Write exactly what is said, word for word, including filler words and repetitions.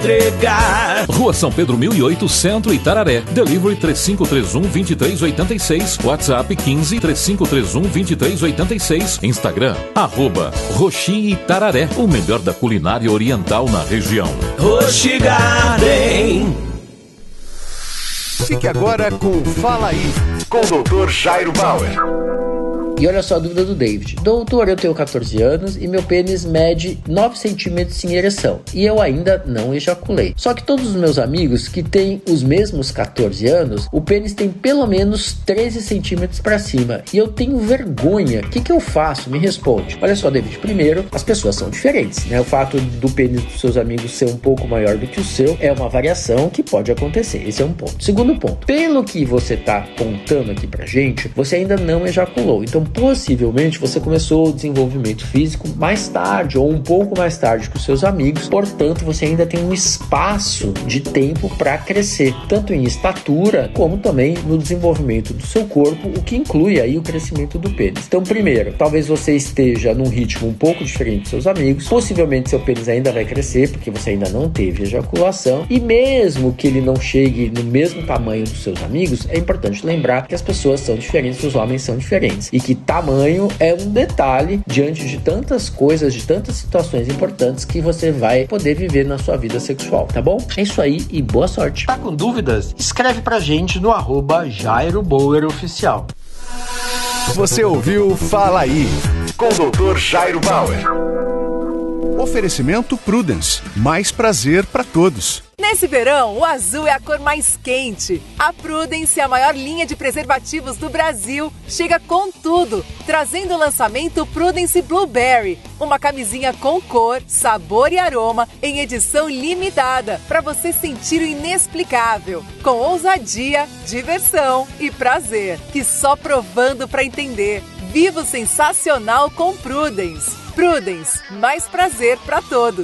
entregar. Rua São Pedro mil e oito, Centro, Itararé. Delivery três cinco três um, dois três oito seis. WhatsApp quinze, três cinco três um, dois três oito seis. Instagram, arroba Roxi Itararé. O melhor da culinária oriental na região. Roxi Garden. Fique agora com Fala Aí, com o doutor Jairo Bauer. E olha só a dúvida do David. Doutor, eu tenho catorze anos e meu pênis mede nove centímetros em ereção. E eu ainda não ejaculei. Só que todos os meus amigos que têm os mesmos catorze anos, o pênis tem pelo menos treze centímetros para cima. E eu tenho vergonha. O que, que eu faço? Me responde. Olha só, David. Primeiro, as pessoas são diferentes, né? O fato do pênis dos seus amigos ser um pouco maior do que o seu é uma variação que pode acontecer. Esse é um ponto. Segundo ponto. Pelo que você tá contando aqui pra gente, você ainda não ejaculou. Então, possivelmente você começou o desenvolvimento físico mais tarde ou um pouco mais tarde que os seus amigos, portanto você ainda tem um espaço de tempo para crescer, tanto em estatura como também no desenvolvimento do seu corpo, o que inclui aí o crescimento do pênis. Então, primeiro, talvez você esteja num ritmo um pouco diferente dos seus amigos, possivelmente seu pênis ainda vai crescer porque você ainda não teve ejaculação, e mesmo que ele não chegue no mesmo tamanho dos seus amigos, é importante lembrar que as pessoas são diferentes, os homens são diferentes e que tamanho é um detalhe diante de tantas coisas, de tantas situações importantes que você vai poder viver na sua vida sexual, tá bom? É isso aí e boa sorte. Tá com dúvidas? Escreve pra gente no arroba Jairo Bauer Oficial. Você ouviu Fala Aí, com o doutor Jairo Bauer. Oferecimento Prudence, mais prazer para todos. Nesse verão, o azul é a cor mais quente. A Prudence, a maior linha de preservativos do Brasil, chega com tudo, trazendo o lançamento Prudence Blueberry, uma camisinha com cor, sabor e aroma em edição limitada, para você sentir o inexplicável, com ousadia, diversão e prazer, que só provando para entender. Viva o sensacional com Prudence. Prudence, mais prazer para todos.